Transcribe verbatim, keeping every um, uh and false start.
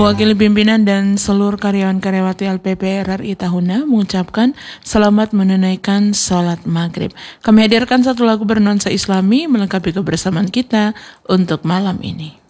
Wakil pimpinan dan seluruh karyawan-karyawati L P P R R I Tahuna mengucapkan selamat menunaikan sholat maghrib. Kami hadirkan satu lagu bernuansa Islami melengkapi kebersamaan kita untuk malam ini.